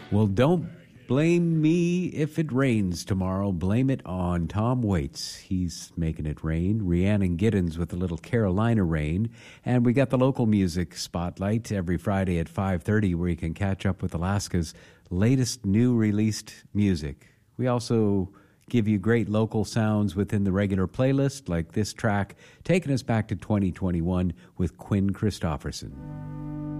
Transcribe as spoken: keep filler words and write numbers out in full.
Well, don't blame me if it rains tomorrow. Blame it on Tom Waits. He's making it rain. Rhiannon Giddens with a little Carolina rain. And we got the local music spotlight every Friday at five thirty where you can catch up with Alaska's latest new released music. We also give you great local sounds within the regular playlist, like this track taking us back to twenty twenty-one with Quinn Christopherson.